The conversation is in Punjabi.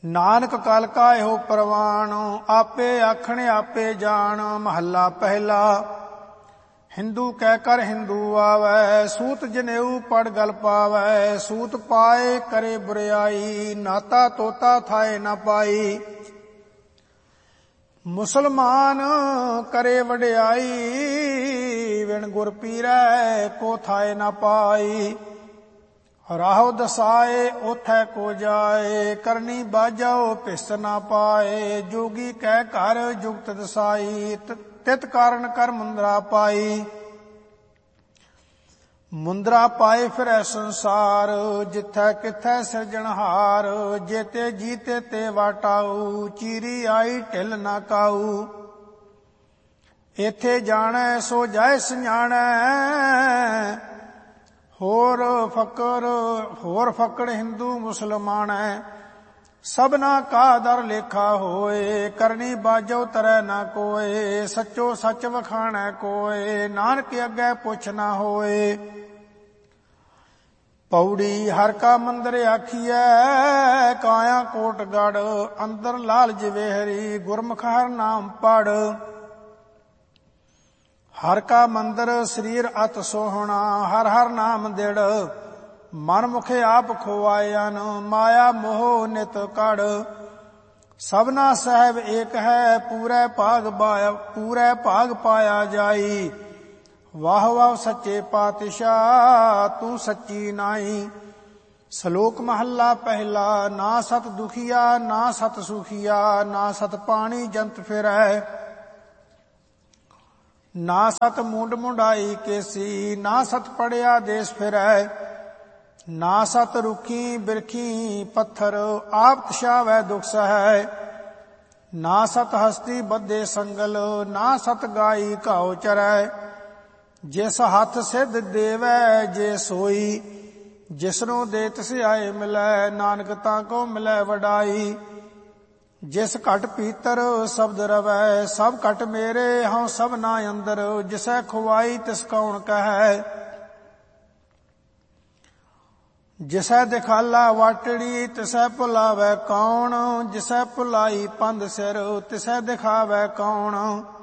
ਨਾਨਕ ਕਲ ਕਾ ਇਹੋ ਪ੍ਰਵਾਣ, ਆਪੇ ਆਖਣ ਆਪੇ ਜਾਣ। ਮਹੱਲਾ ਪਹਿਲਾ। ਹਿੰਦੂ ਕਹਿ ਕਰ ਹਿੰਦੂ ਆਵੈ, ਸੂਤ ਜਨੇਊ ਪੜ ਗਲ ਪਾਵੈ। ਸੂਤ ਪਾਏ ਕਰੇ ਬੁਰਿਆਈ, ਨਾਤਾ ਤੋਤਾ ਥਾਏ ਨ ਪਾਈ। ਮੁਸਲਮਾਨ ਕਰੇ ਵਡਿਆਈ, ਵਿਣ ਗੁਰ ਪੀਰੈ ਕੋ ਥਾਏ ਨ ਪਾਈ। ਰਾਹੋ ਦਸਾਏ ਉਥੈ ਕੋ ਜਾਏ, ਕਰਨੀ ਬਾਜਾਓ ਭਿਸ ਨਾ ਪਾਏ। ਜੋਗੀ ਕਹਿ ਘਰ ਜੁਗਤ ਦਸਾਈ, ਤਿਤ ਕਾਰਨ ਕਰ ਮੁੰਦਰਾ ਪਾਈ। ਮੁੰਦਰਾ ਪਾਏ ਫਿਰੈ ਸੰਸਾਰ, ਜਿਥੈ ਕਿਥੈ ਸਿਰਜਣਹਾਰ। ਜੇਤੇ ਜੀਤੇ ਤੇ ਵਾਟਾਊ, ਚੀਰੀ ਆਈ ਢਿੱਲ ਨਾ ਕਾਊ। ਇਥੇ ਜਾਣੈ ਸੋ ਜਾਏ ਸਜਾਣੈ, ਹੋਰ ਫਕੜ ਹਿੰਦੂ ਮੁਸਲਮਾਨੈ। ਸਭਨਾ ਕਾ ਦਰ ਲੇਖਾ ਹੋਏ, ਕਰਨੀ ਬਾਜੋ ਤਰੈ ਨਾ ਕੋਏ। ਸੱਚੋ ਸੱਚ ਵਖਾਣੈ ਕੋਏ, ਨਾਨਕ ਅੱਗੇ ਪੁੱਛ ਨਾ ਹੋਏ। ਪੌੜੀ ਹਰ ਕਾ ਮੰਦਰ ਆਖੀਐ, ਕਾਇਆ ਕੋਟ ਗੜ। ਅੰਦਰ ਲਾਲ ਜਵੇਹਰੀ, ਗੁਰਮੁਖ ਹਰ ਨਾਮ ਪੜ। ਹਰ ਕਾ ਮੰਦਰ ਸਰੀਰ ਅਤ ਸੋਹਣਾ, ਹਰ ਹਰ ਨਾਮ ਦਿੜ। ਮਨ ਮੁਖੇ ਆਪ ਖੋਆਇਨ, ਮਾਇਆ ਮੋਹ ਨਿਤ ਕੜ। ਸਭਨਾ ਸਹਿਬ ਏਕ ਹੈ, ਪੂਰੇ ਭਾਗ ਪਾਇਆ ਜਾਈ। ਵਾਹ ਵਾਹ ਸੱਚੇ ਪਾਤਸ਼ਾਹ, ਤੂੰ ਸੱਚੀ ਨਾਈ। ਸ਼ਲੋਕ ਮਹੱਲਾ ਪਹਿਲਾ। ਨਾ ਸਤ ਦੁਖੀਆ ਨਾ ਸਤ ਸੁਖੀਆ, ਨਾ ਸਤ ਪਾਣੀ ਜੰਤ ਫਿਰੈ। ਨਾ ਸਤ ਮੁੰਡ ਮੁੰਡਾਈ ਕੇਸੀ, ਨਾ ਸਤ ਪੜਿਆ ਦੇਸ ਫਿਰੈ। ਨਾ ਸਤ ਰੁਖੀ ਬਿਰਖੀ ਪੱਥਰ, ਆਪ ਤਸ਼ਾਵੈ ਦੁਖ ਸਹੈ। ਨਾ ਸਤ ਹਸਤੀ ਬੱਧੇ ਸੰਗਲ, ਨਾ ਸਤ ਗਾਈ ਘਾਉ ਚਰੈ। ਜਿਸ ਹੱਥ ਸਿੱਧ ਦੇਵੈ ਜੇ ਸੋਈ, ਜਿਸਨੂੰ ਦੇ ਤਿਸ ਆਏ ਮਿਲੈ। ਨਾਨਕ ਤਾਂ ਕੋ ਮਿਲੈ ਵਡਾਈ। ਜਿਸ ਘਟ ਪੀਤਰ ਸ਼ਬਦ ਰਵੈ, ਸਭ ਘਟ ਮੇਰੇ ਹਉ ਸਭਨਾ ਅੰਦਰ। ਜਿਸੈ ਖੁਆਈ ਤਿਸ ਕੌਣ ਕਹੈ, ਜਿਸੈ ਦਿਖਾਲਾ ਵਾਟੜੀ ਤਿਸੈ ਭੁਲਾਵੈ ਕੌਣ। ਜਿਸੈ ਭੁਲਾਈ ਪੰਧ ਸਿਰ, ਤਿਸੈ ਦਿਖਾਵੈ ਕੌਣ।